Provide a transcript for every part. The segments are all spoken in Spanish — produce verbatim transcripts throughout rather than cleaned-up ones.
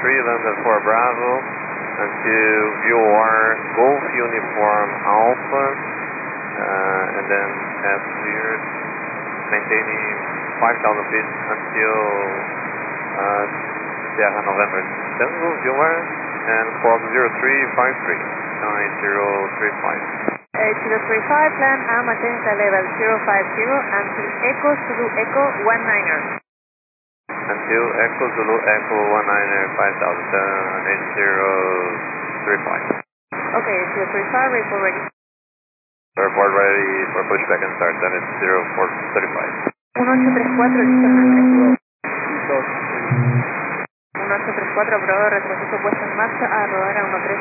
three, London four Bravo, until V O R Golf Uniform Alpha, uh, and then as cleared, maintaining five thousand feet until uh, Sierra November Tango, V O R, and Fox zero three five three, nine zero three five. eight zero three five, land and maintain the level zero five zero until Echo Zulu Echo one niner. Until Echo Zulu Echo one niner five thousand, uh, eight zero three five. Okay, eight zero three five, report ready. Report ready for pushback and start, then it's zero four three five. one ocho tres cuatro, listo, nombre. Listo. one ocho tres cuatro, aprobado, retroceso puesto en marcha, a rodar a uno tres.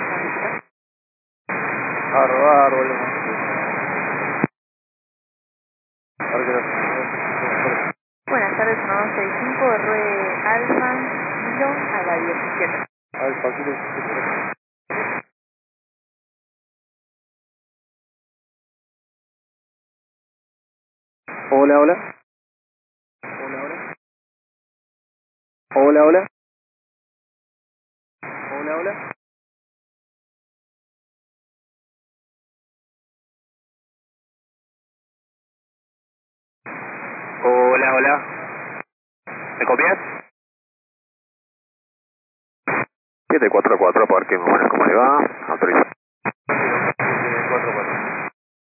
A rodar, volvemos. Ahora que lo- Buenas tardes, uno dos seis cinco, Rue Alfa, Kilo a la diecisiete. Alfa, kilo diecisiete. Hola, hola. Hola, hola. Hola, hola. Hola, hola. Hola, hola. ¿Me copias? siete cuatro cuatro, Parque, buenas, ¿cómo le va? Autoriza.